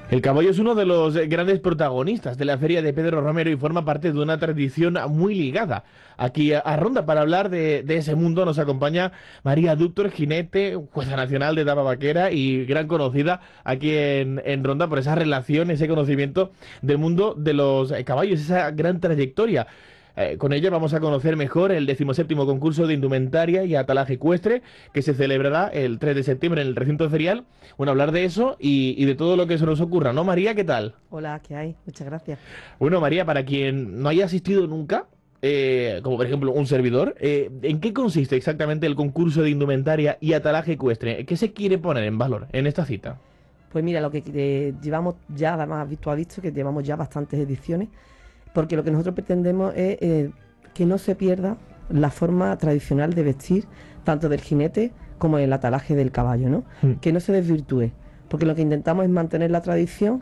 El caballo es uno de los grandes protagonistas de la Feria de Pedro Romero y forma parte de una tradición muy ligada. Aquí a Ronda para hablar de ese mundo nos acompaña María Dúctor, jinete, jueza nacional de etapa vaquera y gran conocida aquí en Ronda por esa relación, ese conocimiento del mundo de los caballos, esa gran trayectoria. Con ella vamos a conocer mejor el 17º concurso de indumentaria y atalaje ecuestre que se celebrará el 3 de septiembre en el recinto ferial. Bueno, hablar de eso y de todo lo que se nos ocurra, ¿no, María? ¿Qué tal? Hola, ¿qué hay? Muchas gracias. Bueno, María, para quien no haya asistido nunca, como por ejemplo un servidor, ¿en qué consiste exactamente el concurso de indumentaria y atalaje ecuestre? ¿Qué se quiere poner en valor en esta cita? Pues mira, lo que llevamos ya, además tú has visto que llevamos ya bastantes ediciones, porque lo que nosotros pretendemos es que no se pierda la forma tradicional de vestir, tanto del jinete como el atalaje del caballo, ¿no? Que no se desvirtúe, porque lo que intentamos es mantener la tradición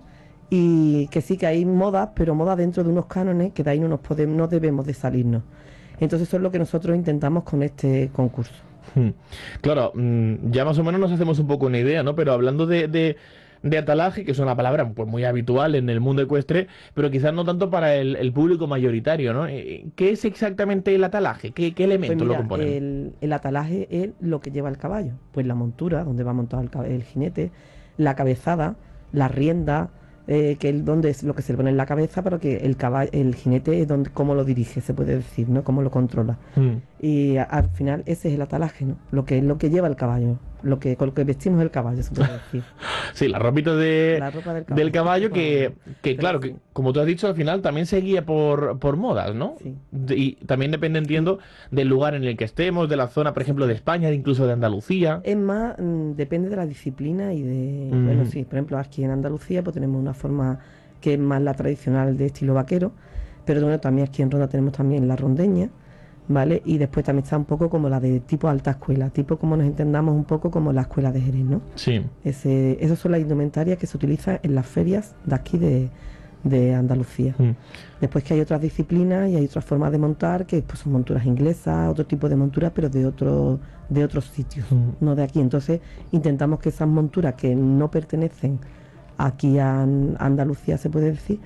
y que sí que hay modas, pero modas dentro de unos cánones que de ahí no debemos de salirnos. Entonces eso es lo que nosotros intentamos con este concurso. Hmm. Claro, ya más o menos nos hacemos un poco una idea, ¿no? Pero hablando de atalaje, que es una palabra pues muy habitual en el mundo ecuestre, pero quizás no tanto para el público mayoritario, ¿no? ¿Qué es exactamente el atalaje? ¿Qué Pues elementos lo mira, componen? el atalaje es lo que lleva el caballo, pues la montura, donde va montado el jinete, la cabezada, la rienda, que es donde es lo que se le pone en la cabeza, pero que el jinete es donde, cómo lo dirige, se puede decir, ¿no? Cómo lo controla. Hmm. Y al final ese es el atalaje, ¿no? Lo que lleva el caballo, con lo que vestimos el caballo, se puede decir. Sí, la ropita La ropa del caballo que pero claro, sí, que como tú has dicho, al final también se guía por modas, ¿no? sí. Y también depende, entiendo, del lugar en el que estemos, de la zona, por ejemplo, de España, incluso de Andalucía. Es más, depende de la disciplina y de, bueno, Mm, sí, por ejemplo, aquí en Andalucía pues tenemos una forma que es más la tradicional de estilo vaquero, pero bueno, también aquí en Ronda tenemos también la rondeña, ¿vale? Y después también está un poco como la de tipo alta escuela, tipo como nos entendamos un poco como la escuela de Jerez, ¿no? sí. Esas son las indumentarias que se utilizan en las ferias de aquí de Andalucía. Mm, Después que hay otras disciplinas y hay otras formas de montar, que pues, son monturas inglesas, otro tipo de monturas, pero de otros sitios, mm. no de aquí. Entonces intentamos que esas monturas que no pertenecen aquí a Andalucía, se puede decir,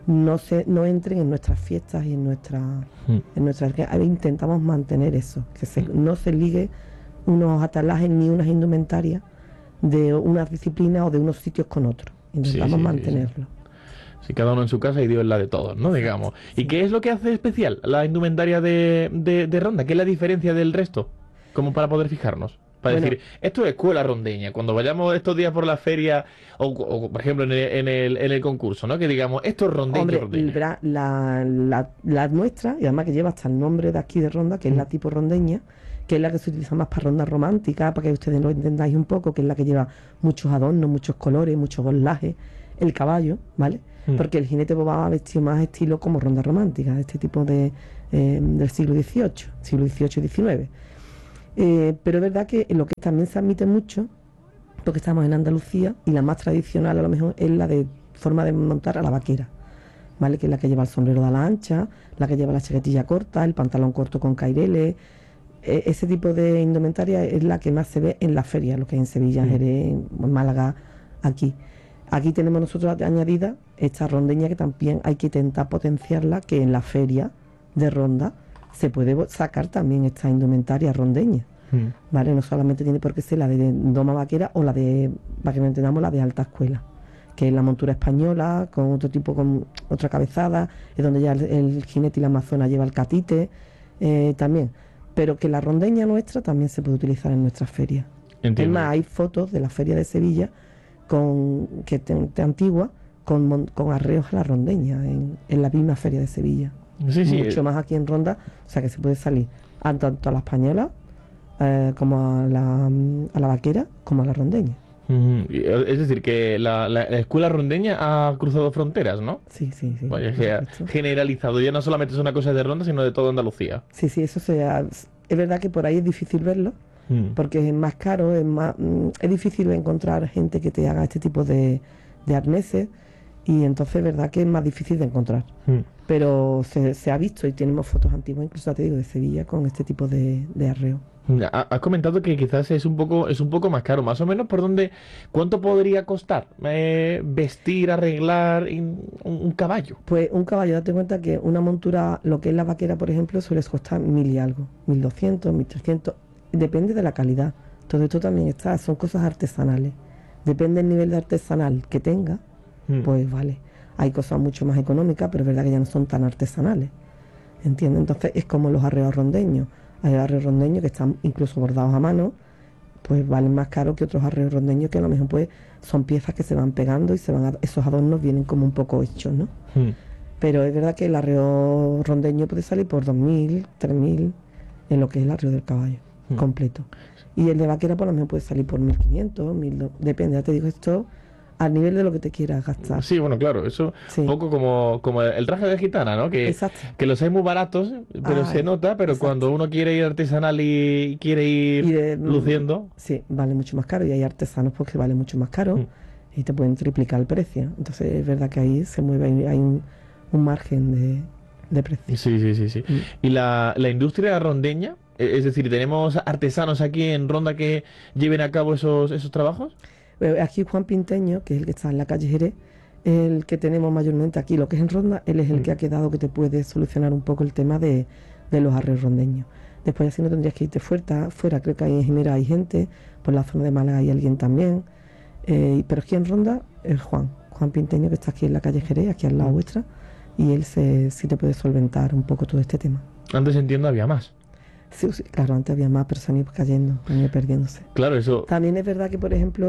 no entren en nuestras fiestas y Mm. intentamos mantener eso, no se ligue unos atalajes ni unas indumentarias de unas disciplinas o de unos sitios con otros. Sí, Intentamos sí, sí, sí. mantenerlo. Sí, cada uno en su casa y Dios en la de todos, ¿no? Exacto, Digamos. ¿Y sí. qué es lo que hace especial la indumentaria de Ronda? ¿Qué es la diferencia del resto? Como para poder fijarnos. Para Bueno, decir, esto es escuela rondeña. Cuando vayamos estos días por la feria por ejemplo, en el concurso, ¿no? Que digamos, esto es rondeño, hombre, rondeña. la nuestra, y además que lleva hasta el nombre de aquí de Ronda, que es la tipo rondeña, que es la que se utiliza más para rondas románticas, para que ustedes lo entendáis un poco, que es la que lleva muchos adornos, muchos colores, muchos borlajes, el caballo, ¿vale? Mm. Porque el jinete pues, va vestido más estilo como ronda romántica, este tipo del siglo XVIII, siglo XVIII y XIX. Pero es verdad que lo que también se admite mucho, porque estamos en Andalucía, y la más tradicional a lo mejor es la de forma de montar a la vaquera, ¿vale? Que es la que lleva el sombrero de ala ancha, la que lleva la chaquetilla corta, el pantalón corto con caireles. Ese tipo de indumentaria es la que más se ve en la feria, lo que es en Sevilla, en Jerez, en Málaga, aquí. Aquí tenemos nosotros añadida esta rondeña que también hay que intentar potenciarla, que en la feria de Ronda se puede sacar también esta indumentaria rondeña, Mm. ¿vale? No solamente tiene por qué ser la de doma vaquera o la de, para que no entendamos, la de alta escuela, que es la montura española, con otro tipo, con otra cabezada, es donde ya el jinete y la amazona lleva el catite, también. Pero que la rondeña nuestra también se puede utilizar en nuestras ferias. Es Entiendo. más, hay fotos de la feria de Sevilla antigua con arreos a la rondeña en la misma feria de Sevilla. Sí, sí. Mucho más aquí en Ronda, o sea que se puede salir tanto a la española como a la vaquera como a la rondeña. Es decir, que la escuela rondeña ha cruzado fronteras, ¿no? Sí, sí, sí. Vaya, Por se ha supuesto. generalizado. Ya no solamente es una cosa de Ronda, sino de toda Andalucía. Sí, sí, es verdad que por ahí es difícil verlo, Mm. porque es más caro, es difícil encontrar gente que te haga este tipo de arneses y entonces es verdad que es más difícil de encontrar. Pero se ha visto y tenemos fotos antiguas, incluso te digo, de Sevilla con este tipo de arreo. Has comentado que quizás es un poco más caro, más o menos por dónde, ¿cuánto podría costar vestir, arreglar un caballo? Pues un caballo, date cuenta que una montura, lo que es la vaquera, por ejemplo, suele costar 1.000 y algo, 1.200, 1.300, depende de la calidad. Todo esto también son cosas artesanales. Depende del nivel de artesanal que tenga, pues vale. Hay cosas mucho más económicas, pero es verdad que ya no son tan artesanales. ¿Entiendes? Entonces es como los arreos rondeños. Hay arreos rondeños que están incluso bordados a mano, pues valen más caro que otros arreos rondeños que a lo mejor pues son piezas que se van pegando y esos adornos vienen como un poco hechos, ¿no? Pero es verdad que el arreo rondeño puede salir por 2.000, 3.000 en lo que es el arreo del caballo completo. Y el de vaquera por lo menos puede salir por 1.500, 1.200, depende, ya te digo esto al nivel de lo que te quieras gastar. Sí, bueno, claro, eso un poco como el traje de gitana, ¿no? Que los hay muy baratos, pero se nota, pero cuando uno quiere ir artesanal y quiere ir luciendo... Sí, vale mucho más caro y hay artesanos porque vale mucho más caro y te pueden triplicar el precio. Entonces es verdad que ahí se mueve, hay un margen de precio. Sí. ¿Y la industria rondeña? Es decir, ¿tenemos artesanos aquí en Ronda que lleven a cabo esos trabajos? Aquí Juan Pinteño, que es el que está en la calle Jerez, el que tenemos mayormente aquí, lo que es en Ronda, él es el que ha quedado que te puede solucionar un poco el tema de los arreos rondeños. Después así no tendrías que irte fuera, creo que ahí en Jimera hay gente, por la zona de Málaga hay alguien también, pero aquí en Ronda es Juan Pinteño, que está aquí en la calle Jerez, aquí al lado vuestra, y él sí te puede solventar un poco todo este tema. Antes entiendo había más. Sí, claro, antes había más personas cayendo, perdiéndose. Claro, eso... También es verdad que, por ejemplo,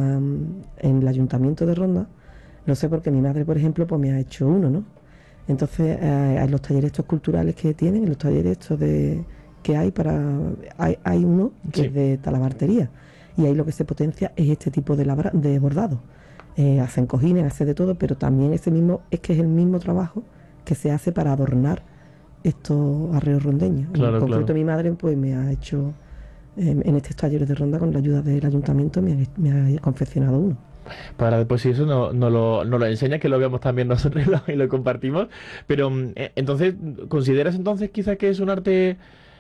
en el ayuntamiento de Ronda, no sé por qué mi madre, por ejemplo, pues me ha hecho uno, ¿no? Entonces, en los talleres estos culturales que tienen, en los talleres estos que hay uno que es de talabartería. Y ahí lo que se potencia es este tipo de bordado. Hacen cojines, hacen de todo, pero también es el mismo trabajo que se hace para adornar estos arreos rondeños. Claro, en concreto mi madre pues me ha hecho en estos talleres de Ronda con la ayuda del ayuntamiento me ha confeccionado uno. Para después si eso nos lo enseña, que lo veamos también nosotros y lo compartimos. Pero entonces, ¿consideras entonces quizás que es un arte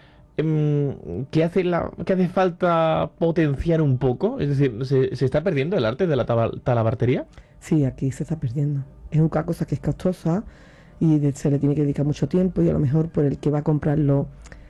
que hace falta potenciar un poco? Es decir, ¿se está perdiendo el arte de la talabartería? Sí, aquí se está perdiendo. Es una cosa que es costosa y se le tiene que dedicar mucho tiempo y a lo mejor por el que va a comprarlo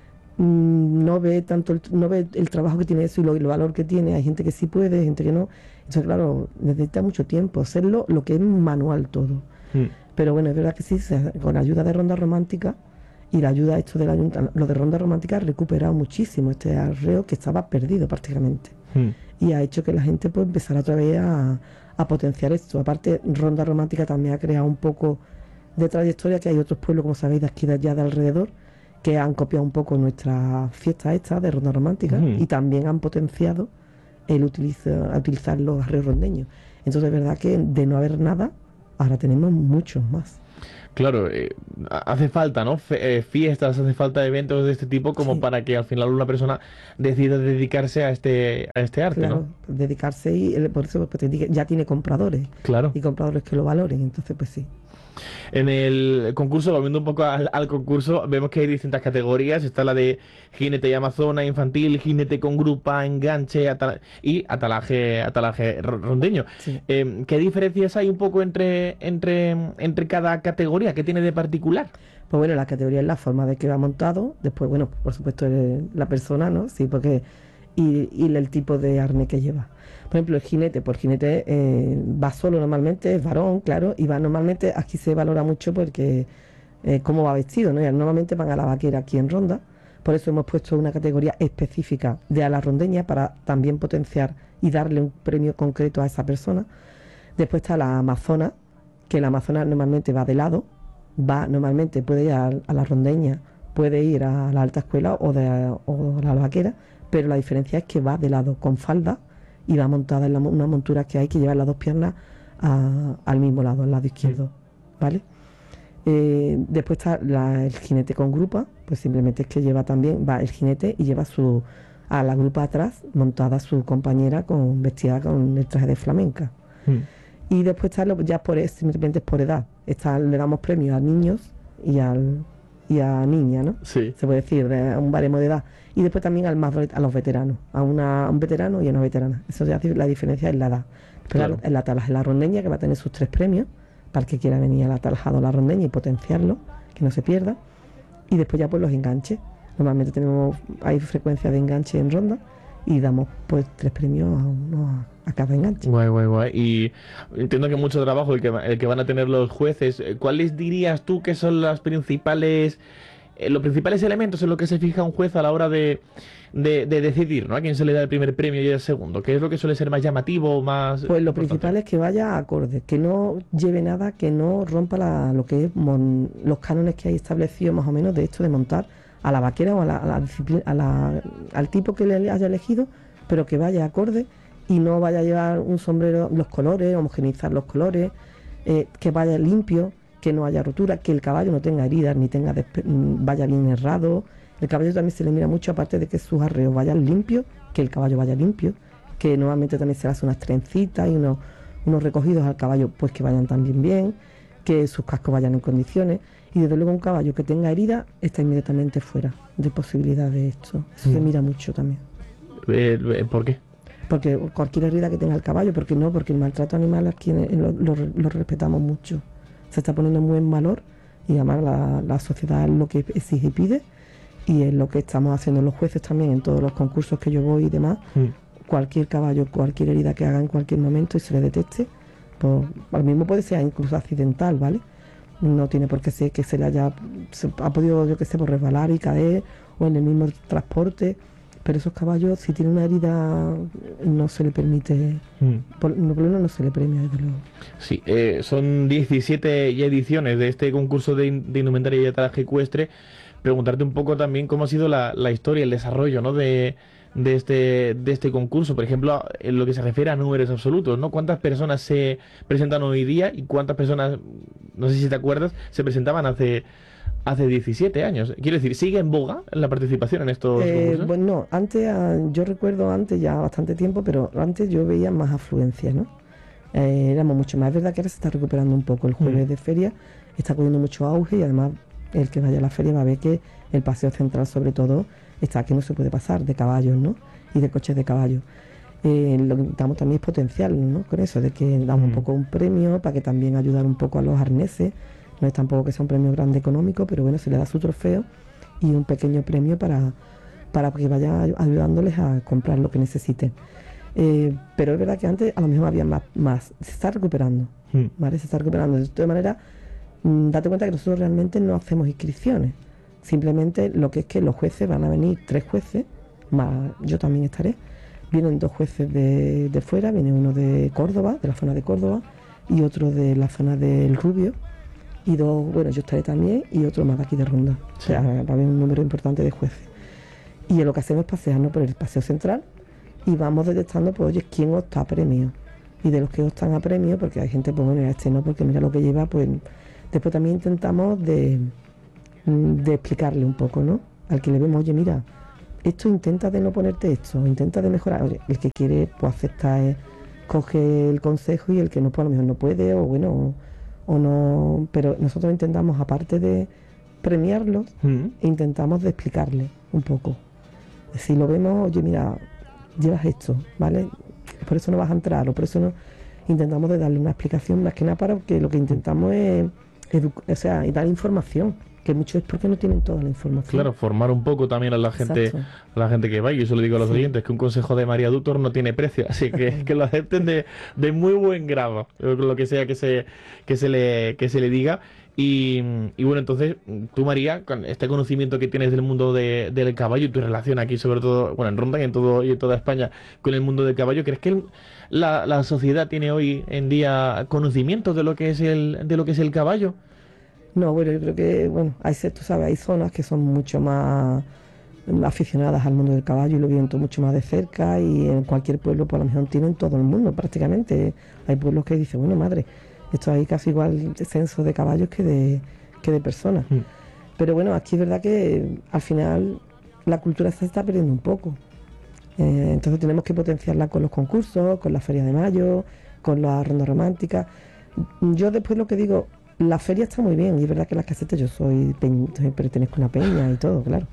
no ve el trabajo que tiene eso y el valor que tiene. Hay gente que sí puede, hay gente que no. Entonces, claro, necesita mucho tiempo hacerlo, lo que es manual todo. Pero bueno, es verdad que sí, con la ayuda de Ronda Romántica y la ayuda esto del ayuntamiento, lo de Ronda Romántica ha recuperado muchísimo este arreo que estaba perdido prácticamente. Y ha hecho que la gente pues empezara otra vez a potenciar esto. Aparte, Ronda Romántica también ha creado un poco de trayectoria, que hay otros pueblos, como sabéis, de aquí de allá de alrededor, que han copiado un poco nuestras fiestas estas de Ronda Romántica y también han potenciado el utilizar los arreos rondeños. Entonces es verdad que de no haber nada, ahora tenemos muchos más. Claro, hace falta, ¿no? Fiestas, hace falta eventos de este tipo como para que al final una persona decida dedicarse a este arte, claro, ¿no? Dedicarse y por eso pues, ya tiene compradores. Claro. Y compradores que lo valoren, entonces pues sí. En el concurso, volviendo un poco al concurso, vemos que hay distintas categorías. Está la de jinete y amazona infantil, jinete con grupa, enganche y atalaje rondeño. Sí. ¿Qué diferencias hay un poco entre cada categoría? ¿Qué tiene de particular? Pues bueno, la categoría es la forma de que va montado. Después, bueno, por supuesto, la persona, ¿no? Sí, porque... Y el tipo de arnés que lleva. Por ejemplo, el jinete, va solo normalmente, es varón, claro, y va normalmente, aquí se valora mucho porque cómo va vestido, ¿no? Y normalmente van a la vaquera aquí en Ronda, por eso hemos puesto una categoría específica de a la rondeña para también potenciar y darle un premio concreto a esa persona. Después está la amazona, que la amazona normalmente va de lado, normalmente puede ir a la rondeña, puede ir a la alta escuela o a la vaquera, pero la diferencia es que va de lado con falda y va montada en una montura que hay que llevar las dos piernas al mismo lado, al lado izquierdo, ¿vale? Después está el jinete con grupa, pues simplemente es que va el jinete y lleva a la grupa atrás montada su compañera vestida con el traje de flamenca. Y después está simplemente es por edad. Le damos premios a niños y a niñas, ¿no? Sí. Se puede decir, a un baremo de edad. Y después también a los veteranos, a un veterano y a una veterana. Eso ya la diferencia es la edad. Pero Claro. en la Talas de la Rondeña, que va a tener sus 3 premios, para el que quiera venir a la Talajado la Rondeña y potenciarlo, que no se pierda. Y después ya pues los enganches. Normalmente hay frecuencia de enganche en ronda y damos pues 3 premios a cada enganche. Guay, guay, guay. Y entiendo que mucho trabajo el que van a tener los jueces. ¿Cuáles dirías tú que son los principales elementos en los que se fija un juez a la hora de decidir, ¿no? A quién se le da el primer premio y el segundo? ¿Qué es lo que suele ser más llamativo o más Pues lo importante? principal es que vaya acorde, que no lleve nada, que no rompa lo que es los cánones que hay establecidos más o menos de esto de montar a la vaquera o a la disciplina, al tipo que le haya elegido, pero que vaya acorde y no vaya a llevar un sombrero, los colores, homogeneizar los colores, que vaya limpio, que no haya rotura, que el caballo no tenga heridas ni vaya bien errado. El caballo también se le mira mucho, aparte de que sus arreos vayan limpios, que el caballo vaya limpio, que normalmente también se le hace unas trencitas y unos recogidos al caballo, pues que vayan también bien, que sus cascos vayan en condiciones. Y desde luego un caballo que tenga herida está inmediatamente fuera de posibilidad de esto. Eso se mira mucho también. ¿Por qué? Porque cualquier herida que tenga el caballo, porque el maltrato animal aquí lo respetamos mucho. Se está poniendo muy en valor y además la sociedad es lo que exige y pide y es lo que estamos haciendo los jueces también en todos los concursos que yo voy y demás. Cualquier caballo, cualquier herida que haga en cualquier momento y se le detecte, pues al mismo puede ser incluso accidental, ¿vale? No tiene por qué ser que se ha podido, yo qué sé, por resbalar y caer o en el mismo transporte. Pero esos caballos, si tienen una herida, no se le permite, por lo menos no se le premia, desde luego. Sí, son 17 ya ediciones de este concurso de indumentaria y atalaje ecuestre. Preguntarte un poco también cómo ha sido la historia, el desarrollo, ¿no? de este concurso. Por ejemplo, en lo que se refiere a números absolutos, ¿no? ¿Cuántas personas se presentan hoy día y cuántas personas, no sé si te acuerdas, se presentaban hace 17 años? Quiero decir, ¿sigue en boga la participación en estos concursos? Bueno, no, yo recuerdo antes ya bastante tiempo, pero antes yo veía más afluencia, ¿no? Éramos mucho más. Es verdad que ahora se está recuperando un poco el jueves de feria, está cogiendo mucho auge y además el que vaya a la feria va a ver que el paseo central sobre todo está que no se puede pasar de caballos, ¿no? Y de coches de caballos. Lo que intentamos también es potenciarlo, ¿no? Con eso, de que damos un poco un premio para que también ayudar un poco a los arneses. No es tampoco que sea un premio grande económico, pero bueno, se le da su trofeo y un pequeño premio para que vaya ayudándoles a comprar lo que necesiten. Pero es verdad que antes a lo mejor había más. Se está recuperando, ¿vale? Se está recuperando. De todas maneras, date cuenta que nosotros realmente no hacemos inscripciones. Simplemente lo que es que los jueces van a venir 3 jueces, más yo también estaré. Vienen 2 jueces de fuera, viene uno de Córdoba, de la zona de Córdoba, y otro de la zona del Rubio. Y 2, bueno, yo estaré también, y otro más de aquí de Ronda. Sí. O sea, va a haber un número importante de jueces. Y lo que hacemos es pasearnos por el paseo central y vamos detectando, pues, oye, quién opta a premio. Y de los que optan a premio, porque hay gente, pues bueno, no, porque mira lo que lleva, pues después también intentamos de explicarle un poco, ¿no? Al que le vemos, oye, mira, esto intenta de no ponerte esto, intenta de mejorar. Oye, el que quiere, pues acepta, coge el consejo y el que no, pues a lo mejor no puede, o bueno, o no. Pero nosotros intentamos, aparte de premiarlos, intentamos de explicarle un poco. Si lo vemos, oye, mira, llevas esto, ¿vale? Por eso no vas a entrar, o por eso no. Intentamos de darle una explicación más que nada para que lo que intentamos es y dar información, que mucho es porque no tienen toda la información. Claro, formar un poco también a la gente que va. Y yo se lo digo a los oyentes, que un consejo de María Dutor no tiene precio, así que lo acepten de muy buen grado, lo que sea que se le diga. Y bueno, entonces, tú, María, con este conocimiento que tienes del mundo del caballo y tu relación aquí, sobre todo, bueno, en Ronda y en toda España, con el mundo del caballo, ¿crees que la sociedad tiene hoy en día conocimiento de lo que es el caballo? No, bueno, yo creo que, bueno, tú sabes, hay zonas que son mucho más aficionadas al mundo del caballo y lo viven todo mucho más de cerca, y en cualquier pueblo, por lo mejor tienen todo el mundo prácticamente. Hay pueblos que dicen, bueno, madre, esto hay casi igual de censo de caballos que de personas. Pero bueno, aquí es verdad que al final la cultura se está perdiendo un poco. Entonces tenemos que potenciarla con los concursos, con la Feria de Mayo, con la ronda romántica. Yo después lo que digo, la feria está muy bien, y es verdad que las casetas yo pertenezco a una peña y todo, claro.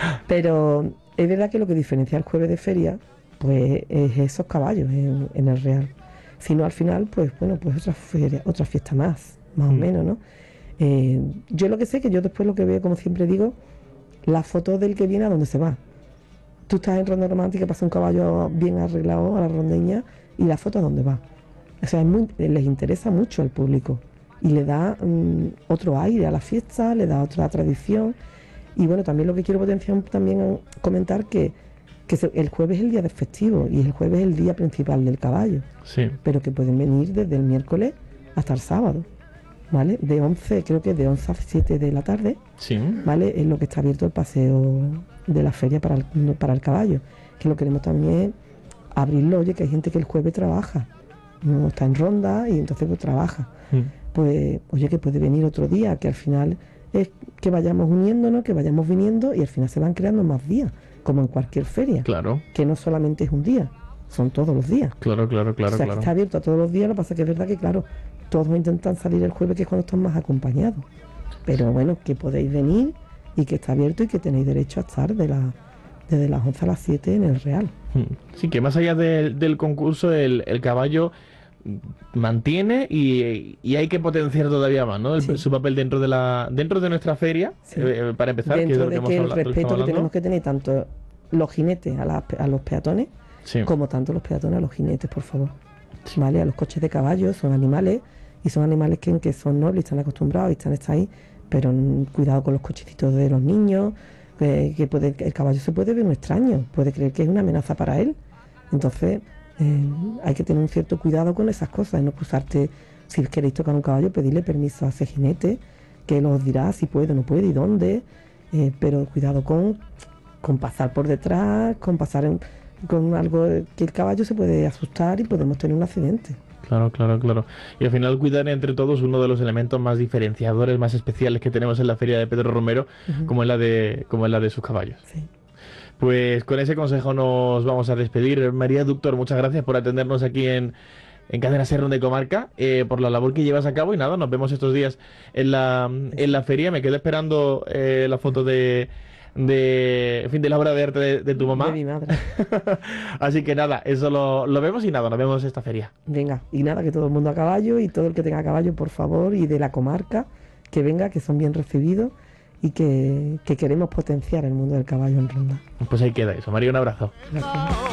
Pero es verdad que lo que diferencia el jueves de feria, pues es esos caballos en el Real. Si no, al final, pues bueno, pues otra feria, otra fiesta más o menos, ¿no? Yo lo que sé que yo después lo que veo, como siempre digo, la foto del que viene a dónde se va. Tú estás en ronda romántica, pasa un caballo bien arreglado a la rondeña y la foto a dónde va. O sea, les interesa mucho al público y le da otro aire a la fiesta, le da otra tradición. Y bueno, también lo que quiero potenciar, también comentar que el jueves es el día de festivo y el jueves es el día principal del caballo. Sí. Pero que pueden venir desde el miércoles hasta el sábado, ¿vale? Creo que de 11 a 7 de la tarde, Sí. ¿vale? Es lo que está abierto el paseo de la feria para el caballo. Que lo queremos también abrirlo, oye, que hay gente que el jueves trabaja, no está en ronda y entonces pues trabaja. Pues, oye, que puede venir otro día, que al final es que vayamos uniéndonos, que vayamos viniendo y al final se van creando más días, como en cualquier feria. Claro. Que no solamente es un día, son todos los días. Claro. O sea, que está abierto a todos los días, lo que pasa es que es verdad que, claro, todos intentan salir el jueves, que es cuando están más acompañados. Pero bueno, que podéis venir y que está abierto y que tenéis derecho a estar desde las 11 a las 7 en el Real. Sí, que más allá del concurso, el caballo mantiene y hay que potenciar todavía más, ¿no? Su papel dentro de nuestra feria, para empezar, dentro que es de lo de que hemos que el hablado, respeto que tenemos que tener tanto los jinetes a los peatones, como tanto los peatones a los jinetes, por favor. ¿Vale? A los coches de caballo, son animales, y son animales que son nobles, están acostumbrados y están ahí, pero cuidado con los cochecitos de los niños, el caballo se puede ver un extraño, puede creer que es una amenaza para él. Entonces hay que tener un cierto cuidado con esas cosas, no cruzarte. Si queréis tocar un caballo, pedirle permiso a ese jinete, que él os dirá si puede o no puede y dónde, pero cuidado con pasar por detrás, con algo que el caballo se puede asustar y podemos tener un accidente. Claro. Y al final cuidar entre todos uno de los elementos más diferenciadores, más especiales que tenemos en la feria de Pedro Romero, como es la de sus caballos. Sí. Pues con ese consejo nos vamos a despedir. María Ductor, muchas gracias por atendernos aquí en Cadena Ser de Comarca, por la labor que llevas a cabo, y nada, nos vemos estos días en la feria. Me quedo esperando la foto de la obra de arte de tu mamá. De mi madre. Así que nada, eso lo vemos y nada, nos vemos esta feria. Venga, y nada, que todo el mundo a caballo y todo el que tenga caballo, por favor, y de la comarca, que venga, que son bien recibidos y que queremos potenciar el mundo del caballo en Ronda. Pues ahí queda eso. María, un abrazo. Gracias.